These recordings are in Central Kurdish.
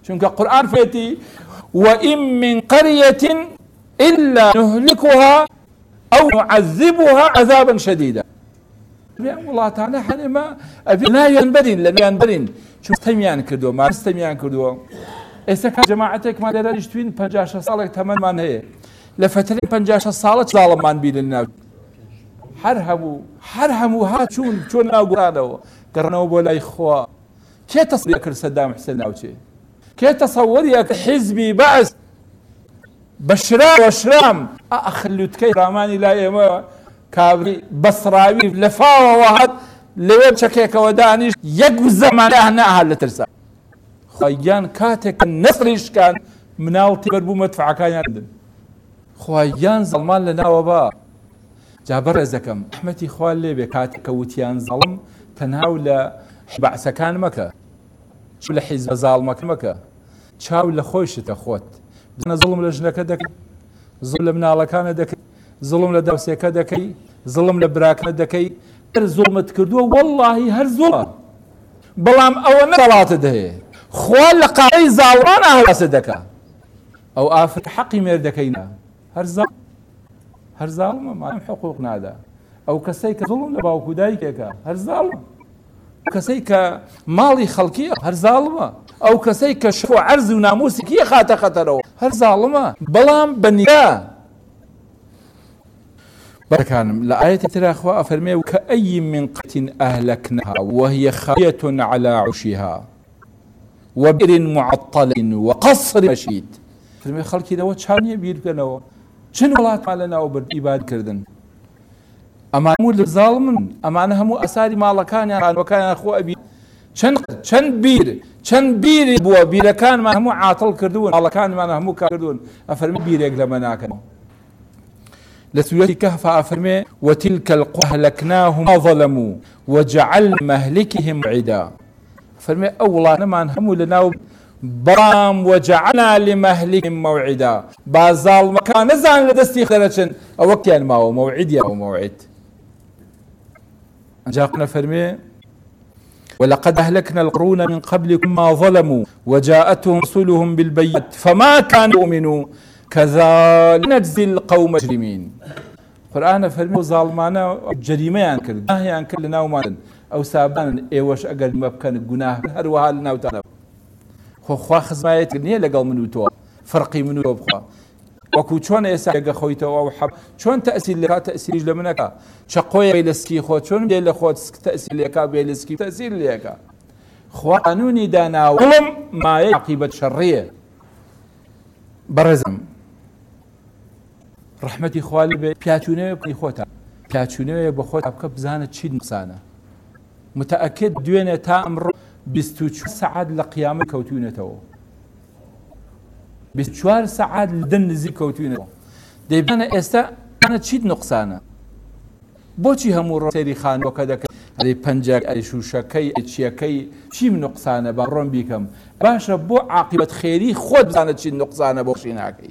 چونکە قورئان فێتی وَإِن مِّن قَرْيَةٍ إِلَّا نُهْلِكُهَا أَوْ نُعَذِّبُهَا عَذَابًا شَدِيدًا. وڵاتانە هەنێمە ئەبێ ناویان بەرین لە نوێیان بەرین چون تەمیان کردووە مارستەمیان کردووە. ئێستا جەماعەتێکمان لێرە نیشتوین 56 ساڵێک تەمەنمان هەیە لە فترەی 56 ساڵە ساڵمان بیرن ناو هەر هەموو هاتچوون چۆن ناو گوڕانەوە گەڕنەوە بۆ لای خوا. کێ تەسەووری کرد سەدام حوسێن ناوچێ؟ کێ تەسەووری کرد حیزبی بەعث بە شرام ئەخلوتکەی ڕامانی لای ئێمە کابری بەسراوی لە فاوەوە هات لەوێ چەکێکەوە دانیش یەک زەمانە نەهات لە ترسا. خوایان کاتێک نەسریشکان مناڵتی بەربوو مەدفەعەکانیان دن. خوایان زەڵمان لە ناوە با. جا بەڕێز دەکەم ڕەحمەتی خوا لێبێ کاتێک کە وتیان زەڵم تەنها لە بەعسەکان مەکە، لە حیزبە زاڵمەکە مەکە، چاو لە خۆشتە خۆت. بزنە زڵم لە ژنەکە دەکەی، زڵم لە مناڵەکانە دەکەی، زڵم لە دەوسێکە دەکەی، زڵم لە براکە دەکەی. هەر زڵمت کردووە وەڵڵاهی هەر زوڵە، بەڵام ئەوە نەڵاتت هەیە. خوا لە قاعەی زاڵان ئاهەواسە دەکا. ئەو ئافرەت حەقی مێردەکەینا هەر زاڵمە مام حقوق نادا. ئەو کەسەی کە زڵم لە باوکو دایکێکە هەر زاڵمە. کەسەی کە ماڵی خەڵکیە هەر زاڵمە. ئەو کەسەی کە شف و عەرز و ناموسێکی خاتە خەتەرەوە هەر زاڵمە. بەڵام بەنیا بەرەکانم لە ئاەتی ترا خوا ئەفەرمێ وكأي من قرية أهلكناها وهي خاوية على عروشها وبئر معطلة وقصر مشيد. فەرمێ خەڵکی دەوە چانیە بیر بکەنەوە چەند وڵاتمان لەناو برد ئیبادکردن. ئەمان هەموو لە زاڵمن، ئەمانە هەموو ئەساری ماڵەکانیان خانوەکانیان خۆ ئەبی. چەند بیری بووە بیرەکانمان هەموو عاتڵ کردوون، ماڵەکانمان هەموو کاردوون. ئەفەرمێ بیرێک لەمە ناکەنەوە. لسورة كهف أفرمي وتلك القرى أهلكناهم ما ظلموا وجعلنا مهلكهم موعدا. فرمي أولا نمان هم لنا برام وجعلنا لمهلكهم موعدا. بازال مكان نزعن لدستي خرجن أو كان ما هو موعد يا موعد. جاءنا فرمي ولقد أهلكنا القرون من قبلكم ما ظلموا وجاءتهم رسلهم بالبينات فما كانوا يؤمنوا كذلك نجزي القوم مجرمين. قرآن فرمي ظالمانا جريميان كرد ناهيان كرد لناومان أو سابان ايوش اقل مبكان القناه هر وهال ناوتانا خوا خزمايت نية لقل منو توا فرقي منو بخوا وكو چون ايسا يقا خويتا او حب چون تأثير لكا تأثير لمنكا شقوية بيلسكي خوا چون بيلا خوا تأثير لكا بيلسكي تأثير لكا خوا قانوني دانا ظلم ما عقيبة شرية برزم ڕەحمەتی خوا لێبێ پیاچوونەوێ بکەی خۆتە پیاچوونەوێ بە خۆت بکە بزانە چی نقسانە. متأکد دوێنێ تا ئەمڕۆ 24 سەعات لە قیامەت کەوتوونەتەوە 24 سەعات لە دەن نزیک کەوتوونەوە. دەیبانە ئێستا چیت نقسانە؟ بۆچی هەموو ڕۆ سەیری خانووەکە دەکەن ئەی پەنجەک ئەی شوشەکەی ئەی چیەکەی چیم نقسانە با ڕۆم بیکەم باشە بۆ عاقبەت خێری خۆت بزانە چی نقسانە بۆ شی ناکەی.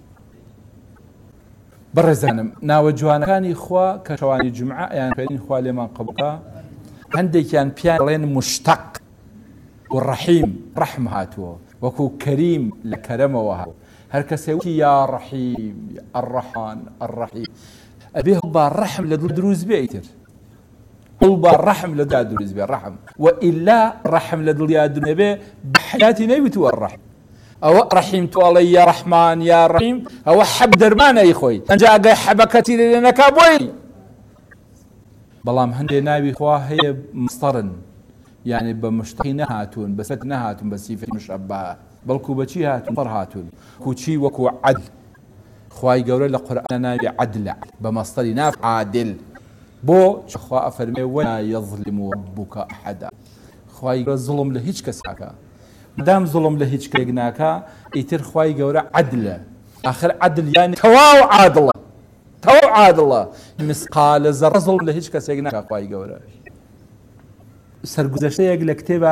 بەڕێزانم ناوە جوانەکانی خوا کە شەوانی جومعە یان فێرین خوا لێمان قبولکە هەندێکیان پیان دەڵێن مشتەق و ڕەحیم ڕەحم هاتووە وەکو کەریم لە کەرەمەوە هات. هەر کەسێ وتی یا ڕەحیم ئەڕەحمان ئەڕەحیم ئەبێ با ڕەحم لە دڵ دروست بێ ئیتر هەڵ با ڕەحم لە دڵ دروست بێ ڕەحم وئیلا ڕەحم لە دڵیا دروست بێ بە حیاتی نەیوتووە ڕەحم. ئەوە ڕەحیم توڵی یا ڕەحمان یا ڕەحیم ئەوە حەب دەرمانەی خۆی ئەنجا ئەگەی حەبەکەتی لێ نەکا بۆی. بەڵام هەندێ ناوی خوا هەیە مستەرن یعنی بە مشتەقی نەهاتوون بەسەد نەهاتون بە سیفەتی مشەبەهە بەڵکو بەچی هاتون فەر هاتون کوچی وەکو عەدل. خوای گەورە لە قورئان ناوی عەدلە بە مەستەری ناف عادل بۆ خوا ئەفەرمێ ولا یەظلم ربک ئەحەدا. خوای گەورە زوڵم لە هیچ کەس ناکا مادام زوڵم لە هیچ کەسێک ناکا ئیتر خوای گەورە عەدلە. آخر عەدل یعنی تەواو عادڵە مسقال زەڕە زوڵم لە هیچ کەسێک ناکا خوای گەورە. سەرگوزەشتەیەک لە کتێبە